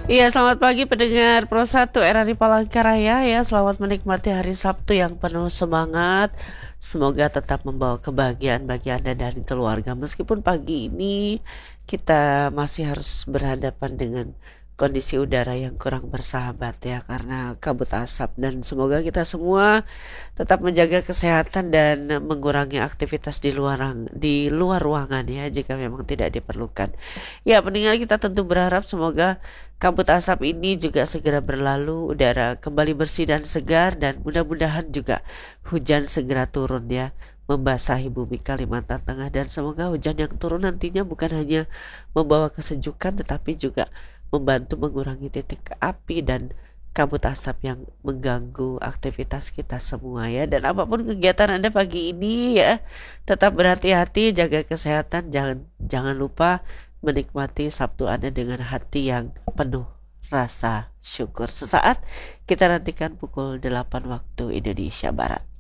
Iya, selamat pagi pendengar Pro 1 RRI Palangkaraya ya. Selamat menikmati hari Sabtu yang penuh semangat. Semoga tetap membawa kebahagiaan bagi Anda dan keluarga. Meskipun pagi ini kita masih harus berhadapan dengan kondisi udara yang kurang bersahabat ya karena kabut asap, dan semoga kita semua tetap menjaga kesehatan dan mengurangi aktivitas di luar ruangan ya jika memang tidak diperlukan. Ya, pendengar, kita tentu berharap semoga kabut asap ini juga segera berlalu, udara kembali bersih dan segar, dan mudah-mudahan juga hujan segera turun ya, membasahi bumi Kalimantan Tengah, dan semoga hujan yang turun nantinya bukan hanya membawa kesejukan tetapi juga membantu mengurangi titik api dan kabut asap yang mengganggu aktivitas kita semua ya. Dan apapun kegiatan Anda pagi ini ya, tetap berhati-hati, jaga kesehatan, jangan lupa menikmati Sabtu Anda dengan hati yang penuh rasa syukur. Sesaat kita nantikan pukul 8 waktu Indonesia Barat.